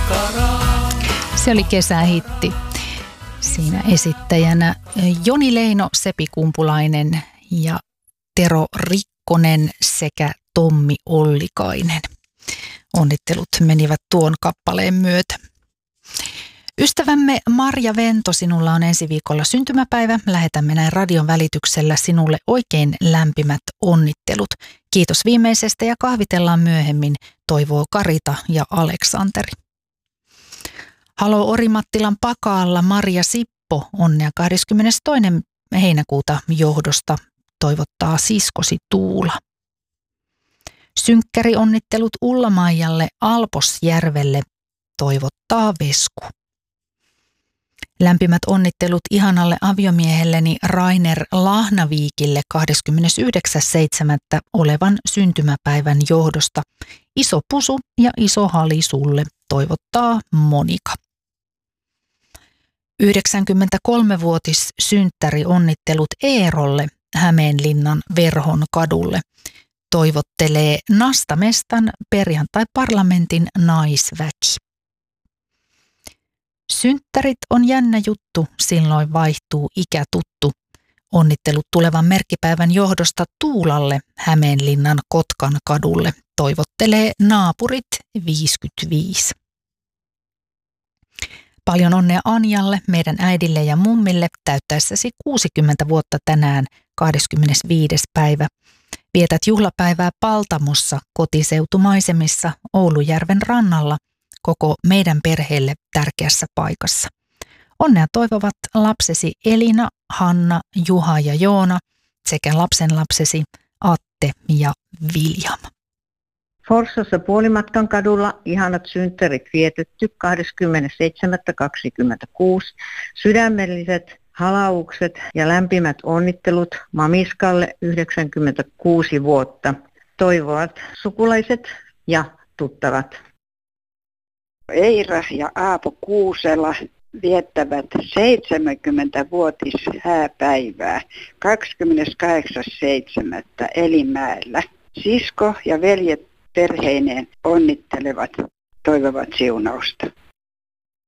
Se oli kesähitti. Siinä esittäjänä Joni Leino, Sepi Kumpulainen ja Tero Rikkonen sekä Tommi Ollikainen. Onnittelut menivät tuon kappaleen myötä. Ystävämme Marja Vento, sinulla on ensi viikolla syntymäpäivä. Lähetämme näin radion välityksellä sinulle oikein lämpimät onnittelut. Kiitos viimeisestä ja kahvitellaan myöhemmin, toivoo Karita ja Aleksanteri. Halo Orimattilan Pakaalla Maria Sippo, onnea 22. heinäkuuta johdosta, toivottaa siskosi Tuula. Synkkäri onnittelut Ulla-Maijalle Alposjärvelle, toivottaa Vesku. Lämpimät onnittelut ihanalle aviomiehelleni Rainer Lahnaviikille 29.7. olevan syntymäpäivän johdosta. Iso pusu ja iso hali sulle, toivottaa Monika. 93-vuotis synttäri onnittelut Eerolle Hämeenlinnan Verhon kadulle. Toivottelee Nastamestan perjantai-parlamentin naisväki. Synttärit on jännä juttu, silloin vaihtuu ikä tuttu. Onnittelut tulevan merkkipäivän johdosta Tuulalle Hämeenlinnan Kotkan kadulle. Toivottelee naapurit 55. Paljon onnea Anjalle, meidän äidille ja mummille, täyttäessäsi 60 vuotta tänään 25. päivä. Vietät juhlapäivää Paltamossa, kotiseutumaisemissa Oulujärven rannalla, koko meidän perheelle tärkeässä paikassa. Onnea toivovat lapsesi Elina, Hanna, Juha ja Joona sekä lapsenlapsesi Atte ja Viljam. Forssassa Puolimatkan kadulla ihanat synttärit vietetty 27.26. Sydämelliset halaukset ja lämpimät onnittelut Mamiskalle 96 vuotta. Toivovat sukulaiset ja tuttavat. Eira ja Aapo Kuusela viettävät 70-vuotishääpäivää 28.7. Elimäellä. Sisko ja veljet perheineen onnittelevat, toivovat siunausta.